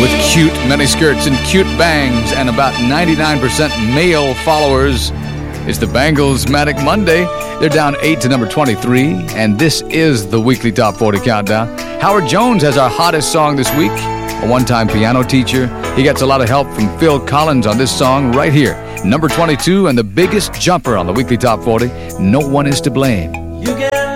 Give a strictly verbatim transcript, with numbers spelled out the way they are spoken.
with cute miniskirts and cute bangs and about ninety-nine percent male followers. It's the Bangles' Manic Monday. They're down eight to number twenty-three, and this is the weekly Top forty Countdown. Howard Jones has our hottest song this week, a one-time piano teacher. He gets a lot of help from Phil Collins on this song right here. Number twenty-two and the biggest jumper on the weekly Top forty, No One Is to Blame. You get